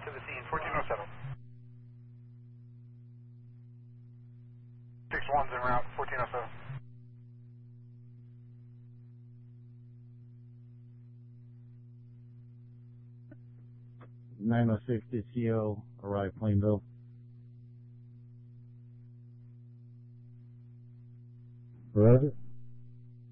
to the scene, 1407. 61's en route, 1407. CO, arrive Plainville. Roger.